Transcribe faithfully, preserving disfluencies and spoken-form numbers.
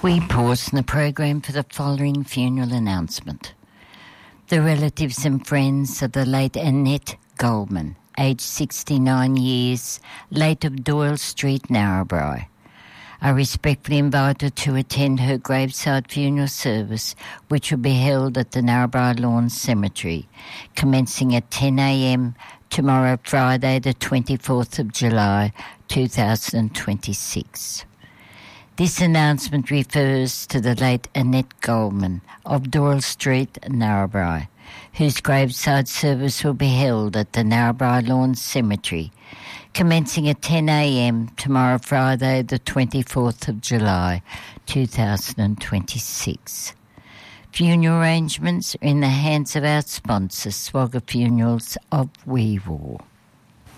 We pause in the program for the following funeral announcement. The relatives and friends of the late Annette Goldman, aged sixty-nine years, late of Doyle Street, Narrabri, are respectfully invited to attend her graveside funeral service, which will be held at the Narrabri Lawn Cemetery, commencing at ten a.m. tomorrow, Friday, the twenty-fourth of July, two thousand twenty-six. This announcement refers to the late Annette Goldman of Doyle Street, Narrabri, whose graveside service will be held at the Narrabri Lawn Cemetery, commencing at ten a.m. tomorrow, Friday, the twenty-fourth of July, two thousand twenty-six. Funeral arrangements are in the hands of our sponsor, Swagger Funerals of Weewar.